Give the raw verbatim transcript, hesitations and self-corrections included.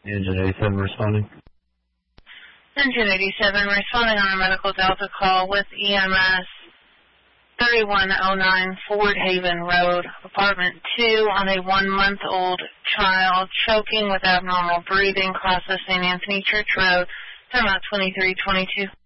Engine eighty-seven responding. Engine eighty-seven responding on a medical Delta call with E M S thirty-one oh nine Ford Haven Road, apartment two, on a one-month-old child choking with abnormal breathing, crossing Saint Anthony Church Road, time out twenty-three twenty-two.